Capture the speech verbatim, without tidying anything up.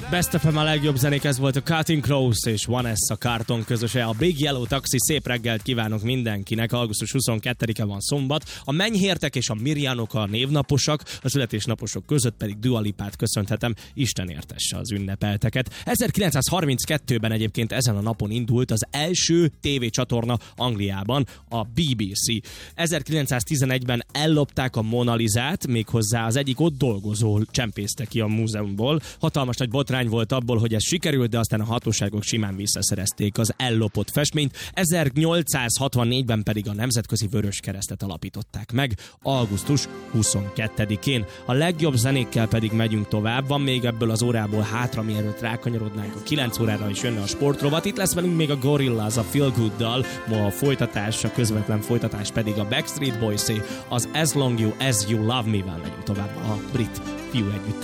Best ef em a legjobb zenék, ez volt a Cutting Crows és Vanessa Carlton közöse. A Big Yellow Taxi, szép reggelt kívánok mindenkinek. augusztus huszonkettedike van szombat. A Menyhértek és a Mirjánok a névnaposak, a születésnaposok között pedig Dua Lipát köszönhetem. Isten értesse az ünnepelteket. ezerkilencszázharminckettőben egyébként ezen a napon indult az első tévécsatorna Angliában, a bé bé cé. ezerkilencszáztizenegyben ellopták a Mona Lisát, méghozzá az egyik ott dolgozó csempészte ki a múzeumból. Hatalmas nagy botrány volt abból, hogy ez sikerült, de aztán a hatóságok simán visszaszerezték az ellopott festményt. ezernyolcszázhatvannégyben pedig a Nemzetközi Vöröskeresztet alapították meg, augusztus huszonkettedikén. A legjobb zenékkel pedig megyünk tovább. Van még ebből az órából hátra, mielőtt rákanyarodnánk a kilenc órára is jönne a sportrovat. Itt lesz velünk még a Gorillaz a Feel Good-dal, ma a folytatás, a közvetlen folytatás pedig a Backstreet Boys-é, az As Long You As You Love Me-vel megyünk tovább a brit fiú együtt.